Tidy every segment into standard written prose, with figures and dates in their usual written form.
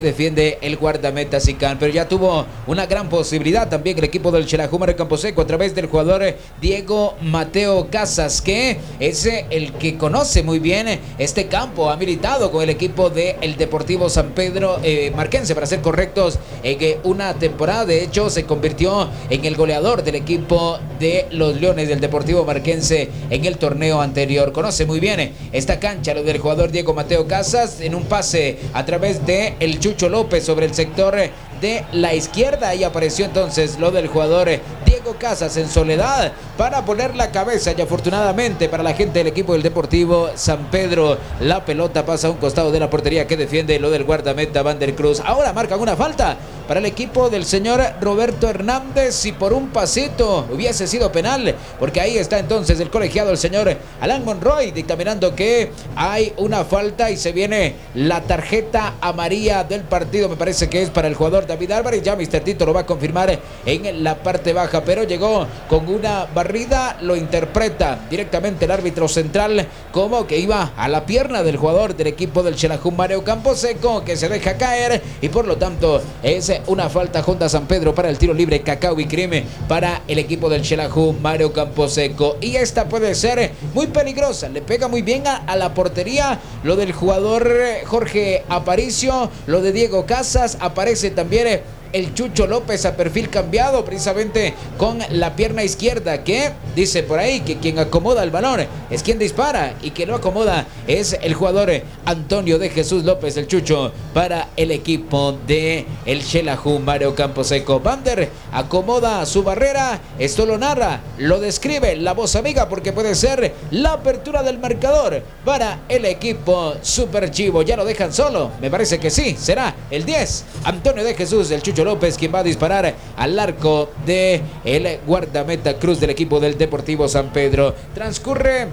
Defiende el guardameta Sicán, pero ya tuvo una gran posibilidad también el equipo del Xelajú Mario Camposeco a través del jugador Diego Mateo Casas, que es el que conoce muy bien este campo, ha militado con el equipo del Deportivo San Pedro Marquense, para ser correctos, en una temporada. De hecho, se convirtió en el goleador del equipo de los Leones del Deportivo Marquense en el torneo anterior. Conoce muy bien esta cancha, lo del jugador Diego Mateo Casas, en un pase a través de el Chucho López sobre el sector de la izquierda. Ahí apareció entonces lo del jugador Diego Casas en soledad para poner la cabeza, y afortunadamente para la gente del equipo del Deportivo San Pedro, la pelota pasa a un costado de la portería que defiende lo del guardameta Vander Cruz. Ahora marcan una falta para el equipo del señor Roberto Hernández, y por un pasito hubiese sido penal, porque ahí está entonces el colegiado, el señor Alan Monroy, dictaminando que hay una falta y se viene la tarjeta amarilla del partido. Me parece que es para el jugador David Álvarez. Ya Mr. Tito lo va a confirmar en la parte baja, pero llegó con una barrida, lo interpreta directamente el árbitro central como que iba a la pierna del jugador del equipo del Xelajú Mario Camposeco, que se deja caer, y por lo tanto es una falta junto a San Pedro para el tiro libre Cacao y Crime para el equipo del Xelajú Mario Camposeco. Y esta puede ser muy peligrosa, le pega muy bien a la portería lo del jugador Jorge Aparicio, lo de Diego Casas. Aparece también el Chucho López a perfil cambiado, precisamente con la pierna izquierda, que dice por ahí que quien acomoda el balón es quien dispara, y que lo acomoda es el jugador Antonio de Jesús López, el Chucho, para el equipo de el Xelajú Mario Camposeco. Vander acomoda su barrera, esto lo narra, lo describe la voz amiga, porque puede ser la apertura del marcador para el equipo Super Chivo. Ya lo dejan solo, me parece que sí, será el 10, Antonio de Jesús, el Chucho López, quien va a disparar al arco de el guardameta Cruz del equipo del Deportivo San Pedro. Transcurre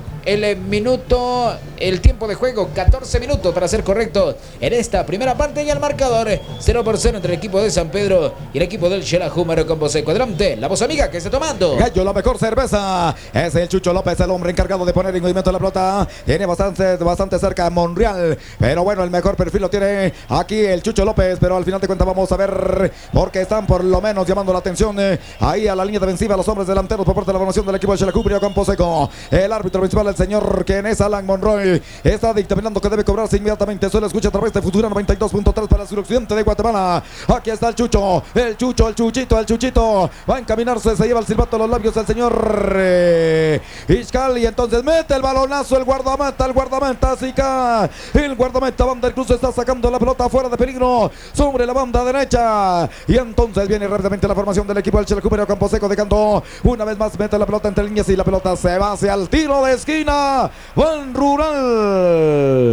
el tiempo de juego, 14 minutos para ser correcto en esta primera parte, y el marcador 0-0 entre el equipo de San Pedro y el equipo del Xelajú Mario Camposeco. Adelante, la voz amiga que está tomando. Gallo, la mejor cerveza. Es el Chucho López, el hombre encargado de poner en movimiento la pelota. Tiene bastante cerca a Monreal, pero bueno, el mejor perfil lo tiene aquí el Chucho López. Pero al final de cuentas vamos a ver, porque están por lo menos llamando la atención ahí a la línea defensiva los hombres delanteros por parte de la formación del equipo del Xelajú Mario Camposeco. El árbitro principal, el señor quien es Alan Monroy, está dictaminando que debe cobrarse inmediatamente. Solo escucha a través de Futura 92.3 para el suroccidente de Guatemala. Aquí está el Chucho, el Chuchito va a encaminarse, se lleva el silbato a los labios el señor Iscal, y entonces mete el balonazo el guardameta Sica. El guardameta Vander Cruz está sacando la pelota fuera de peligro sobre la banda derecha, y entonces viene rápidamente la formación del equipo del Xelajú Mario Camposeco, dejando una vez más, mete la pelota entre líneas y la pelota se va hacia el tiro de esquina. Ban Rural.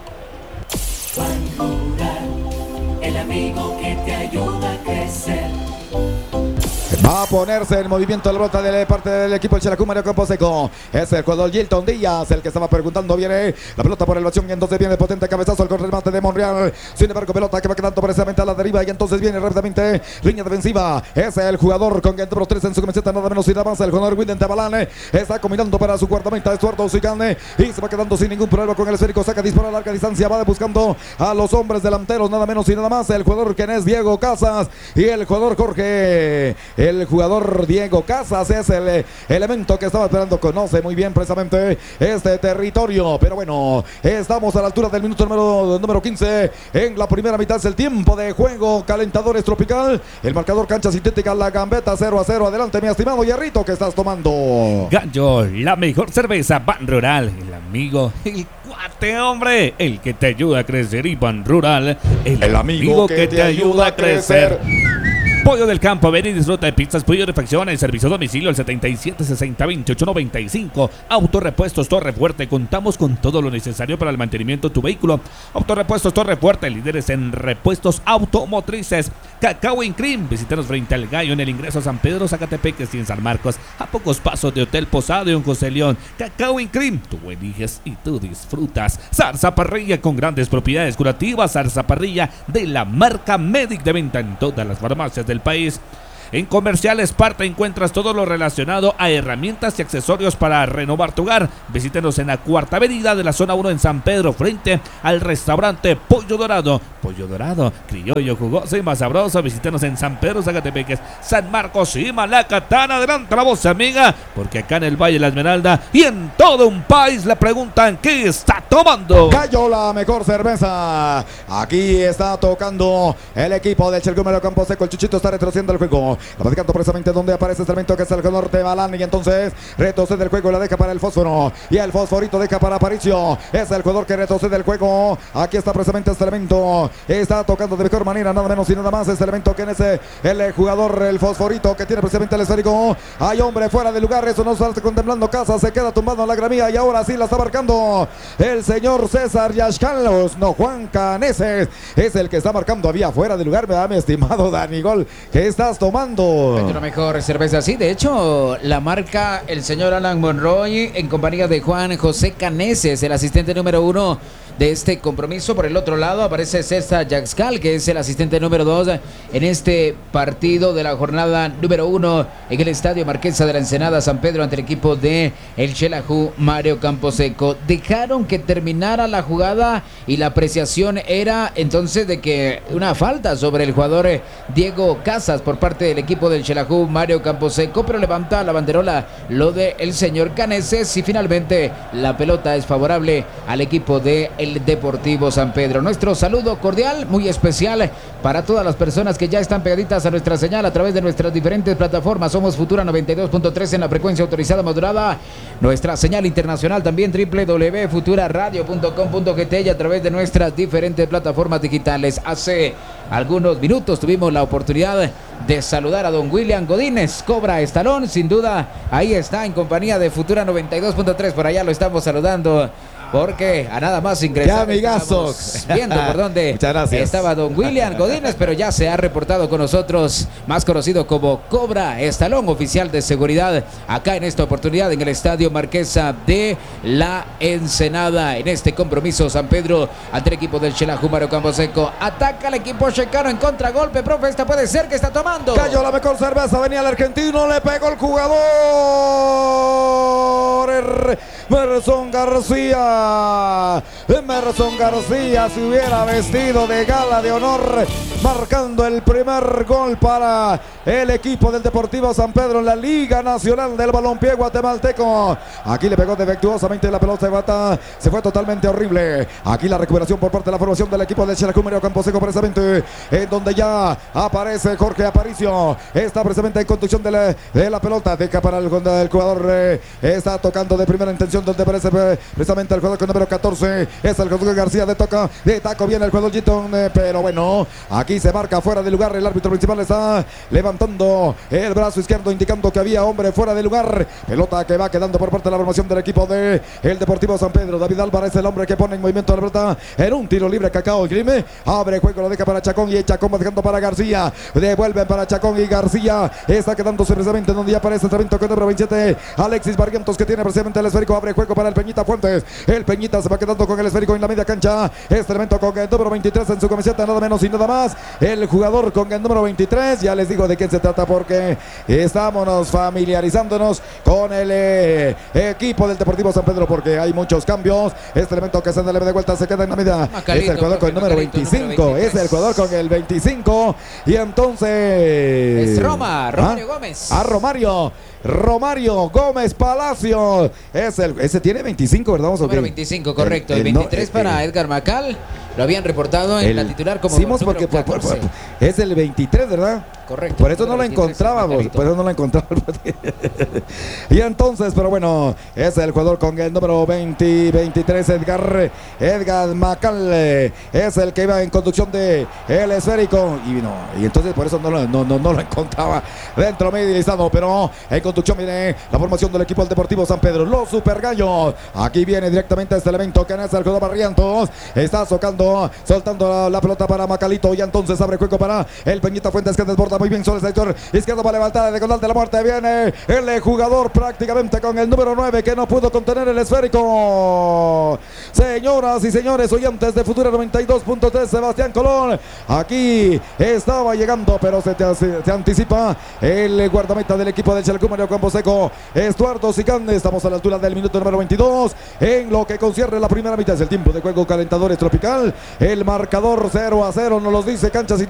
Ban Rural, el amigo que te ayuda a crecer. Va a ponerse en movimiento la pelota de parte del equipo del Xelajú Mario Camposeco. Es el jugador Gilton Díaz el que estaba preguntando. Viene la pelota por elevación, y entonces viene el potente cabezazo al remate de Monreal. Sin embargo, pelota que va quedando precisamente a la deriva, y entonces viene rápidamente línea defensiva. Es el jugador con el número 3 en su camiseta, nada menos y nada más, el jugador Wilden Tabalán. Está combinando para su guardameta Estuardo Sicane, y se va quedando sin ningún problema con el esférico. Saca, dispara a larga distancia, va buscando a los hombres delanteros, nada menos y nada más, el jugador que es Diego Casas, y el jugador Jorge. El jugador Diego Casas es el elemento que estaba esperando. Conoce muy bien precisamente este territorio. Pero bueno, estamos a la altura del minuto número 15 en la primera mitad. Es el tiempo de juego. Calentadores Tropical, el marcador cancha sintética La Gambeta 0-0. Adelante, mi estimado Hierrito, que estás tomando. Gallo, la mejor cerveza Ban Rural, el amigo, el cuate, hombre, el que te ayuda a crecer. Y Ban Rural, el amigo que te ayuda a crecer. Pollo del Campo, ven y disfruta de pizzas, pollo, refacciones, servicio a domicilio al 7760-2895. Autorepuestos Torre Fuerte, contamos con todo lo necesario para el mantenimiento de tu vehículo. Autorepuestos Torre Fuerte, líderes en repuestos automotrices. Cacao y Cream, visítanos frente al Gallo en el ingreso a San Pedro, Zacatepeques y en San Marcos, a pocos pasos de Hotel Posada y Oncos de León. Cacao y Cream, tú eliges y tú disfrutas. Zarza Parrilla, con grandes propiedades curativas. Zarza Parrilla de la marca Medic, de venta en todas las farmacias del país. En Comercial Esparta encuentras todo lo relacionado a herramientas y accesorios para renovar tu hogar. Visítenos en la Cuarta Avenida de la Zona 1 en San Pedro, frente al restaurante Pollo Dorado. Pollo Dorado, criollo, jugoso y más sabroso. Visítenos en San Pedro, Zacatepeques, San Marcos y Malacatán. Adelante la voz, amiga, porque acá en el Valle de la Esmeralda y en todo un país le preguntan qué está tomando. Gallo, la mejor cerveza. Aquí está tocando el equipo del Chelgumero Camposeco. El Chuchito está retrocediendo el juego. La platicando precisamente donde aparece este elemento que es el jugador de Balán. Y entonces retrocede el juego y la deja para el Fósforo. Y el Fosforito deja para Aparicio. Es el jugador que retrocede el juego. Aquí está precisamente este elemento. Está tocando de mejor manera, nada menos y nada más. Este elemento que en ese el jugador, el Fosforito, que tiene precisamente el esférico. Hay hombre fuera de lugar. Eso no está contemplando Casa. Se queda tumbado en la gramilla y ahora sí la está marcando el señor César Yashkalos. No, Juan Caneses es el que está marcando. Había fuera de lugar, mi estimado Dani Gol. ¿Qué estás tomando? Una mejor cerveza, sí. De hecho, la marca el señor Alan Monroy en compañía de Juan José Caneses, el asistente número 1 de este compromiso. Por el otro lado aparece César Yaxcal, que es el asistente número 2 en este partido de la jornada número 1 en el Estadio Marquesa de la Ensenada San Pedro ante el equipo de el Xelajú Mario Camposeco. Dejaron que terminara la jugada y la apreciación era entonces de que una falta sobre el jugador Diego Casas por parte del equipo del Xelajú Mario Camposeco, pero levanta la banderola lo de el señor Caneses y finalmente la pelota es favorable al equipo de el Deportivo San Pedro. Nuestro saludo cordial, muy especial para todas las personas que ya están pegaditas a nuestra señal a través de nuestras diferentes plataformas. Somos Futura 92.3 en la frecuencia autorizada modulada. Nuestra señal internacional también www.futuraradio.com.gt y a través de nuestras diferentes plataformas digitales. Hace algunos minutos tuvimos la oportunidad de saludar a don William Godínez, Cobra Estalón, sin duda ahí está en compañía de Futura 92.3, por allá lo estamos saludando. Porque a nada más ingresar. ¡Qué amigazos! Viendo por dónde estaba don William Godínez, pero ya se ha reportado con nosotros, más conocido como Cobra Estalón, oficial de seguridad, acá en esta oportunidad en el Estadio Marquesa de la Ensenada. En este compromiso, San Pedro ante el equipo del Xelajú Mario Camposeco. Ataca el equipo checano en contragolpe, profe. Esta puede ser que está tomando. Cayó la mejor cerveza, venía el argentino, le pegó el jugador Emerson García. Emerson García se hubiera vestido de gala de honor, marcando el primer gol para el equipo del Deportivo San Pedro en la Liga Nacional del Balompié guatemalteco. Aquí le pegó defectuosamente la pelota de bata, se fue totalmente horrible. Aquí la recuperación por parte de la formación del equipo del Xelajú Mario Camposeco, precisamente en donde ya aparece Jorge Aparicio. Está precisamente en conducción de la pelota, deja para el jugador, está tocando de primera intención donde aparece precisamente el jugador con número 14, es el jugador García de taco viene el jugador Gitton, pero bueno, aquí se marca fuera de lugar. El árbitro principal está levantando el brazo izquierdo indicando que había hombre fuera de lugar. Pelota que va quedando por parte de la formación del equipo de el Deportivo San Pedro. David Álvarez es el hombre que pone en movimiento la pelota en un tiro libre. Cacao Grime abre juego, lo deja para Chacón y Chacón va dejando para García, devuelven para Chacón y García está quedándose precisamente donde ya aparece el evento con número 27 Alexis Barrientos, que tiene precisamente el esférico, abre juego para el Peñita Fuentes. El Peñita se va quedando con el esférico en la media cancha. Este elemento con el número 23 en su camiseta, nada menos y nada más. El jugador con el número 23, ya les digo de quién se trata porque estamos familiarizándonos con el equipo del Deportivo San Pedro porque hay muchos cambios. Este elemento que se da de vuelta se queda en la media. Es el jugador con el número 25. Es el jugador con el 25. Y entonces es Romario Gómez. Romario Gómez Palacio. Ese tiene 25, ¿verdad? Número 25, correcto. El 23 para Edgar Macal. Lo habían reportado en la titular como porque es el 23, ¿verdad? Correcto. Por eso no lo encontrábamos. Y entonces, pero bueno, es el jugador con el número 23, Edgar Macal. Es el que iba en conducción de el esférico. Y entonces por eso no lo encontraba dentro medializado. Pero en conducción viene la formación del equipo del Deportivo San Pedro. Los Super Gallos. Aquí viene directamente este elemento que es el jugador Barrientos. Está soltando la pelota para Macalito. Y entonces abre juego para el Peñita Fuentes, que desborda pelota muy bien sobre el sector izquierdo, va levantada de diagonal de la muerte. Viene el jugador prácticamente con el número 9 que no pudo contener el esférico. Señoras y señores, oyentes de Futura 92.3, Sebastián Colón. Aquí estaba llegando, pero se anticipa el guardameta del equipo del Chalcú, Mario Camposeco, Estuardo Sicán. Estamos a la altura del minuto número 22 en lo que concierne la primera mitad. Es el tiempo de juego Calentadores Tropical. El marcador 0-0 nos los dice Canchas